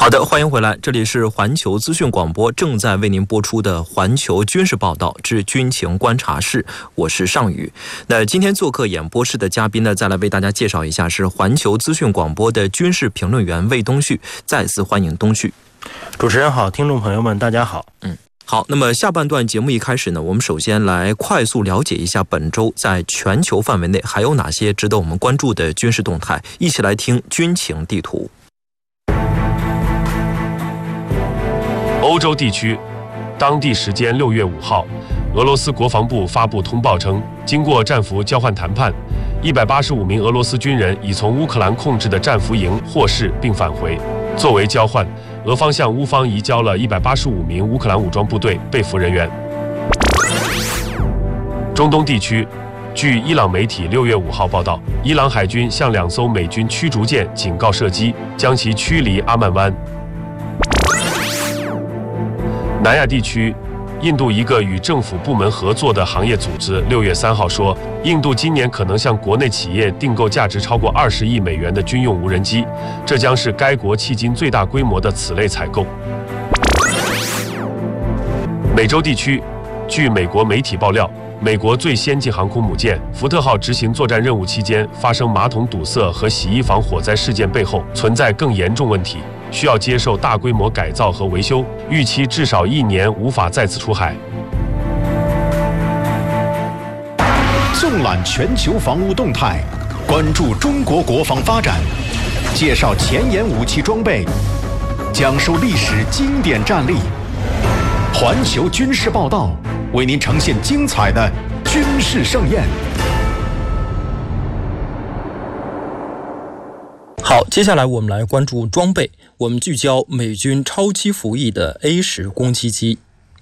好的，欢迎回来，这里是环球资讯广播正在为您播出的环球军事报道之军情观察室，我是尚宇。那今天做客演播室的嘉宾呢，再来为大家介绍一下，是环球资讯广播的军事评论员魏东旭。再次欢迎东旭。 主持人好，听众朋友们大家好。 好，那么下半段节目一开始呢，我们首先来快速了解一下本周在全球范围内还有哪些值得我们关注的军事动态，一起来听军情地图。 欧洲地区，当地时间6月5号，俄罗斯国防部发布通报称，经过战俘交换谈判，185名俄罗斯军人已从乌克兰控制的战俘营获释并返回。作为交换，俄方向乌方移交了185名乌克兰武装部队被俘人员。中东地区，据伊朗媒体6月5号报道，伊朗海军向2艘美军驱逐舰警告射击，将其驱离阿曼湾。南亚地区，印度一个与政府部门合作的行业组织6月3号说，印度今年可能向国内企业订购价值超过20亿美元的军用无人机，这将是该国迄今最大规模的此类采购。美洲地区，据美国媒体爆料，美国最先进航空母舰福特号执行作战任务期间发生马桶堵塞和洗衣房火灾事件背后存在更严重问题，需要接受大规模改造和维修，预期至少1年无法再次出海。 纵览全球防务动态，关注中国国防发展，介绍前沿武器装备，讲述历史经典战例。环球军事报道为您呈现精彩的军事盛宴。 好，接下来我们来关注装备，我们聚焦美军超期服役的 A10攻击机。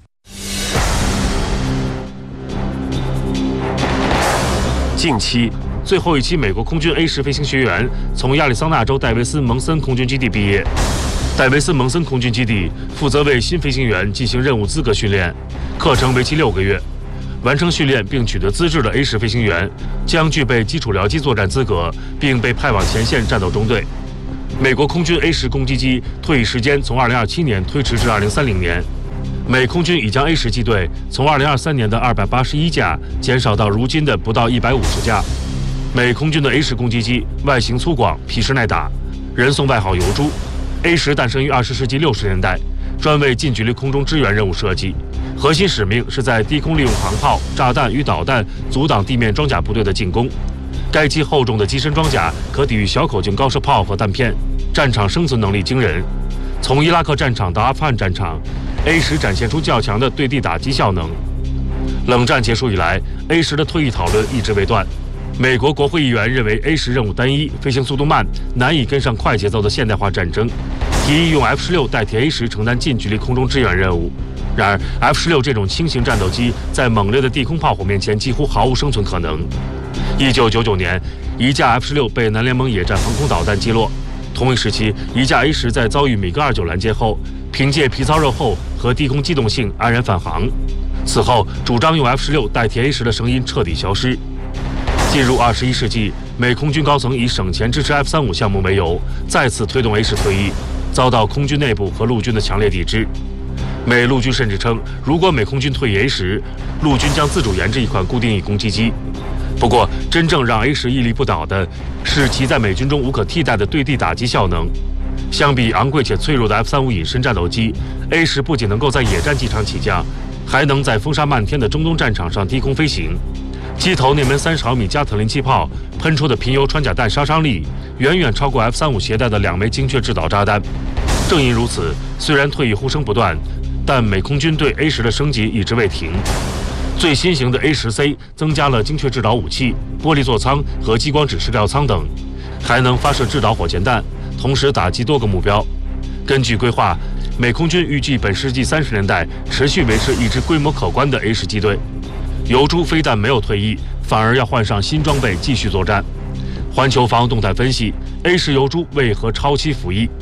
近期，最后一期美国空军 A10飞行学员从亚利桑那州戴维斯蒙森空军基地毕业。戴维斯蒙森空军基地负责为新飞行员进行任务资格训练，课程为期6个月。完成训练并取得资质的 A10飞行员将具备基础僚机作战资格，并被派往前线战斗中队。美国空军 A10攻击机退役时间从2027年推迟至2030年。美空军已将 A10机队从2023年的281架减少到如今的不到150架。美空军的 A10攻击机外形粗犷，皮实耐打，人送外号油猪。A10诞生于20世纪60年代，专为近距离空中支援任务设计，核心使命是在低空利用航炮、炸弹与导弹阻挡地面装甲部队的进攻。该机厚重的机身装甲可抵御小口径高射炮和弹片，战场生存能力惊人。从伊拉克战场到阿富汗战场， A10展现出较强的对地打击效能。冷战结束以来， A10的退役讨论一直未断。美国国会议员认为 A10任务单一，飞行速度慢，难以跟上快节奏的现代化战争，提议用 F-16代替 A10承担近距离空中支援任务。然而 F-16这种轻型战斗机在猛烈的地空炮火面前几乎毫无生存可能。1999年，一架 F-16被南联盟野战防空导弹击落。同一时期，一架 A10在遭遇米格29拦截后，凭借皮糙肉厚和低空机动性安然返航。此后，主张用 F-16代替 A10的声音彻底消失。进入21世纪，美空军高层以省钱支持 F-35项目为由，再次推动 A10退役，遭到空军内部和陆军的强烈抵制。美陆军甚至称，如果美空军退役 A10，陆军将自主研制一款固定翼攻击机。不过，真正让 A10屹立不倒的是其在美军中无可替代的对地打击效能。相比昂贵且脆弱的 F-35隐身战斗机， A10不仅能够在野战机场起降，还能在风沙漫天的中东战场上低空飞行。机头内门30毫米加特林气炮喷出的贫铀穿甲弹杀伤力远远超过 F-35携带的2枚精确制导炸弹。正因如此，虽然退役呼声不断，但美空军对 A10的升级一直未停。最新型的 A10C 增加了精确制导武器、玻璃座舱和激光指示料舱等，还能发射制导火箭弹，同时打击多个目标。根据规划，美空军预计本世纪30年代持续维持一支规模可观的 A10机队。油猪非但没有退役，反而要换上新装备继续作战。环球防务动态分析 ：A10油猪为何超期服役？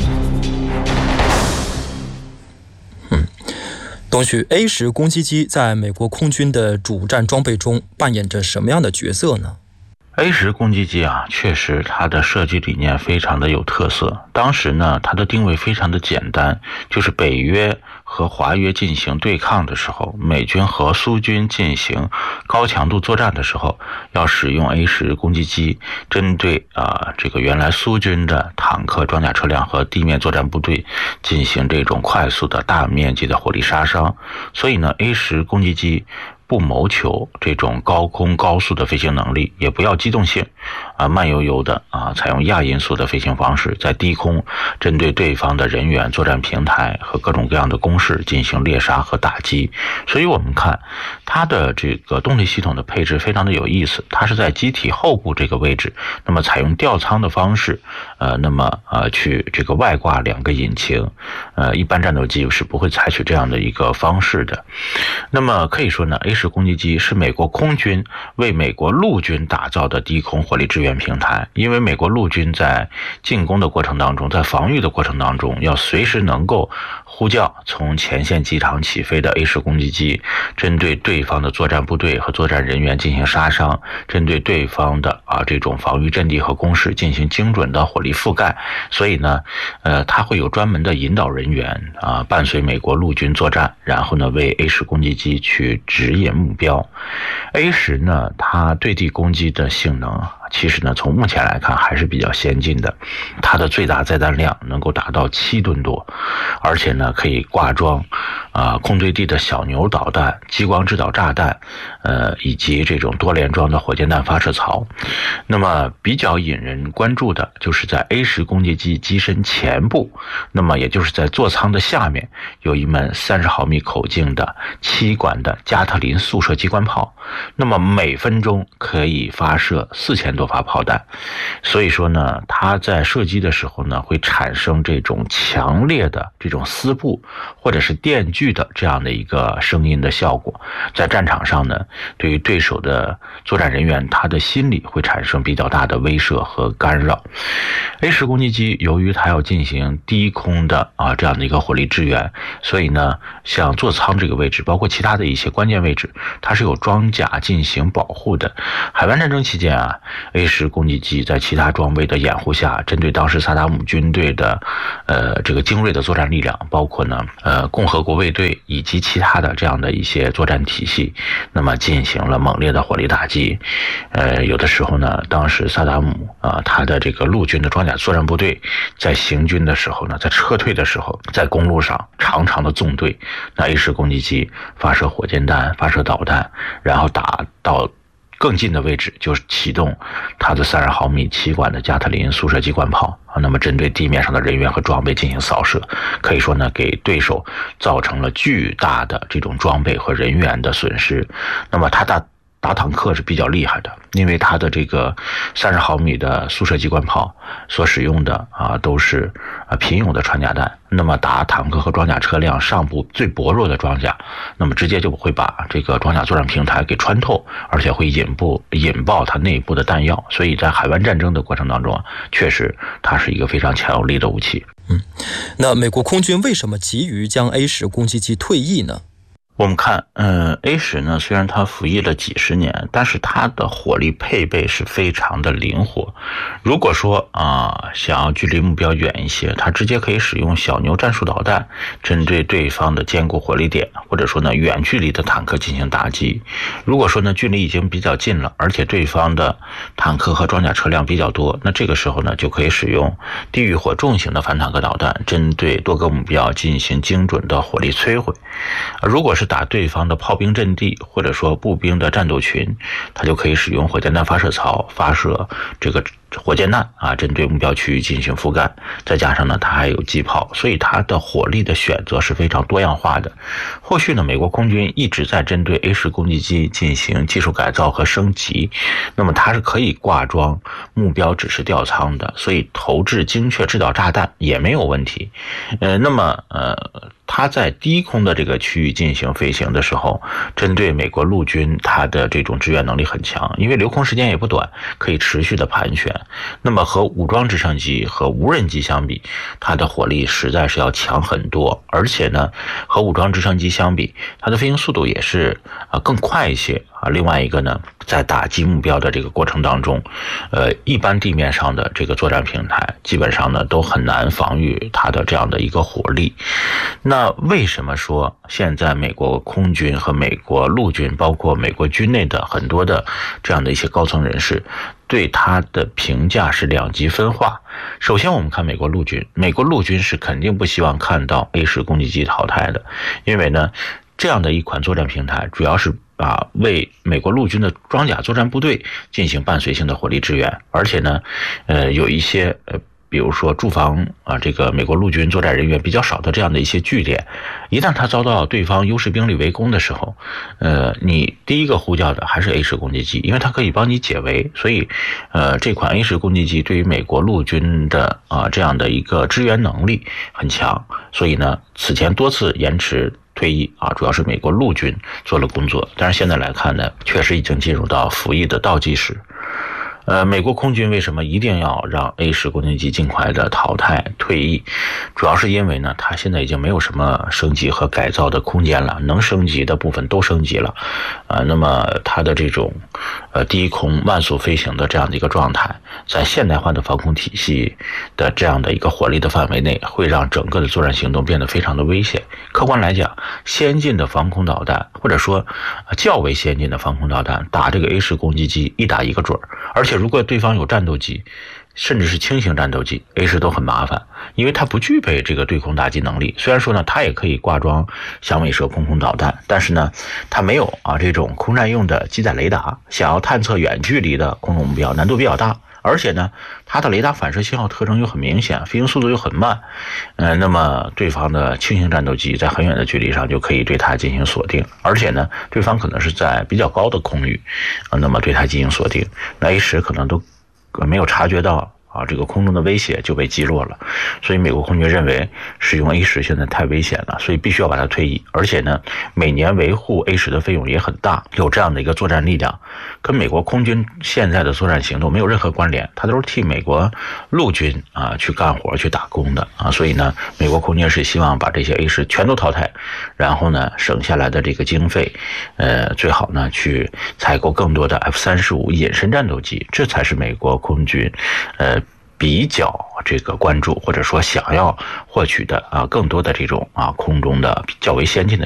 东旭 ，A10攻击机在美国空军的主战装备中扮演着什么样的角色呢？ A10攻击机啊，确实它的设计理念非常的有特色。当时呢，它的定位非常的简单，就是北约和华约进行对抗的时候，美军和苏军进行高强度作战的时候，要使用 A10攻击机，针对这个原来苏军的坦克、装甲车辆和地面作战部队进行这种快速的大面积的火力杀伤。所以呢 ，A10攻击机不谋求这种高空高速的飞行能力，也不要机动性，慢悠悠的采用亚音速的飞行方式，在低空针对对方的人员、作战平台和各种各样的工事进行猎杀和打击。所以我们看它的这个动力系统的配置非常的有意思，它是在机体后部这个位置，那么采用吊舱的方式，去这个外挂2个引擎，一般战斗机是不会采取这样的一个方式的。那么可以说呢，A10攻击机是美国空军为美国陆军打造的低空火力支援平台，因为美国陆军在进攻的过程当中，在防御的过程当中，要随时能够呼叫从前线机场起飞的 A10攻击机，针对对方的作战部队和作战人员进行杀伤，针对对方的这种防御阵地和工事进行精准的火力覆盖。所以呢，它会有专门的引导人员伴随美国陆军作战，然后呢为 A10攻击机去指引目标。A10呢，它对地攻击的性能其实呢，从目前来看还是比较先进的，它的最大载弹量能够达到7吨多，而且呢可以挂装空对地的小牛导弹、激光制导炸弹，以及这种多连装的火箭弹发射槽。那么比较引人关注的就是在 A10攻击机机身前部，那么也就是在座舱的下面，有一门30毫米口径的7管的加特林速射机关炮，那么每分钟可以发射4000多发炮弹。所以说呢，它在射击的时候呢，会产生这种强烈的这种丝布或者是电锯的这样的一个声音的效果，在战场上呢，对于对手的作战人员，他的心理会产生比较大的威慑和干扰。A10攻击机由于它要进行低空的这样的一个火力支援，所以呢，像座舱这个位置，包括其他的一些关键位置，它是有装甲进行保护的。海湾战争期间A10攻击机在其他装备的掩护下，针对当时萨达姆军队的这个精锐的作战力量，包括呢共和国卫队以及其他的这样的一些作战体系，那么进行了猛烈的火力打击。有的时候呢，当时萨达姆他的这个陆军的装甲作战部队在行军的时候呢，在撤退的时候，在公路上长长的纵队，那A10攻击机发射火箭弹、发射导弹，然后打到更近的位置，就是启动它的30毫米7管的加特林速射机关炮，那么针对地面上的人员和装备进行扫射，可以说呢，给对手造成了巨大的这种装备和人员的损失。那么它打坦克是比较厉害的，因为它的这个30毫米的速射机关炮所使用的都是贫勇的穿甲弹，那么打坦克和装甲车辆上部最薄弱的装甲，那么直接就会把这个装甲作战平台给穿透，而且会引爆它内部的弹药。所以在海湾战争的过程当中确实它是一个非常强有力的武器。 那美国空军为什么急于将 A10攻击机退役呢？ 我们看A10呢，虽然它服役了几十年，但是它的火力配备是非常的灵活。如果说想要距离目标远一些，它直接可以使用小牛战术导弹，针对对方的坚固火力点，或者说呢远距离的坦克进行打击。如果说呢距离已经比较近了，而且对方的坦克和装甲车辆比较多，那这个时候呢就可以使用地狱火重型的反坦克导弹，针对多个目标进行精准的火力摧毁。如果是打对方的炮兵阵地或者说步兵的战斗群，它就可以使用火箭弹发射槽发射这个火箭弹针对目标区域进行覆盖，再加上呢它还有机炮，所以它的火力的选择是非常多样化的。后续呢美国空军一直在针对 A10攻击机进行技术改造和升级，那么它是可以挂装目标指示吊舱的，所以投掷精确制导炸弹也没有问题。那么它在低空的这个区域进行飞行的时候，针对美国陆军它的这种支援能力很强，因为留空时间也不短，可以持续的盘旋。那么和武装直升机和无人机相比，它的火力实在是要强很多，而且呢和武装直升机相比，它的飞行速度也是更快一些另外一个呢，在打击目标的这个过程当中，一般地面上的这个作战平台基本上呢都很难防御它的这样的一个火力。那为什么说现在美国空军和美国陆军，包括美国军内的很多的这样的一些高层人士对他的评价是两极分化？首先我们看美国陆军，美国陆军是肯定不希望看到 A10攻击机淘汰的，因为呢这样的一款作战平台主要是为美国陆军的装甲作战部队进行伴随性的火力支援，而且呢有一些比如说驻防这个美国陆军作战人员比较少的这样的一些据点，一旦他遭到对方优势兵力围攻的时候，你第一个呼叫的还是 A10攻击机，因为它可以帮你解围。所以这款 A10攻击机对于美国陆军的这样的一个支援能力很强，所以呢此前多次延迟退役主要是美国陆军做了工作，但是现在来看呢，确实已经进入到服役的倒计时。美国空军为什么一定要让 A10攻击机尽快的淘汰退役？主要是因为呢，它现在已经没有什么升级和改造的空间了，能升级的部分都升级了，那么它的这种低空慢速飞行的这样的一个状态，在现代化的防空体系的这样的一个火力的范围内，会让整个的作战行动变得非常的危险。客观来讲，先进的防空导弹或者说较为先进的防空导弹打这个 A10攻击机一打一个准，而且如果对方有战斗机甚至是轻型战斗机， A10都很麻烦，因为它不具备这个对空打击能力。虽然说呢它也可以挂装响尾蛇空导弹，但是呢它没有这种空战用的机载雷达，想要探测远距离的空中目标难度比较大，而且呢它的雷达反射信号特征又很明显，飞行速度又很慢，那么对方的轻型战斗机在很远的距离上就可以对它进行锁定，而且呢对方可能是在比较高的空域，那么对它进行锁定，那 A10可能都没有察觉到这个空中的威胁就被击落了。所以美国空军认为使用 A10现在太危险了，所以必须要把它退役，而且呢每年维护 A10的费用也很大，有这样的一个作战力量跟美国空军现在的作战行动没有任何关联，它都是替美国陆军去干活去打工的所以呢美国空军是希望把这些 A10全都淘汰，然后呢省下来的这个经费最好呢去采购更多的 F-35隐身战斗机，这才是美国空军比较这个关注或者说想要获取的更多的这种空中的较为先进的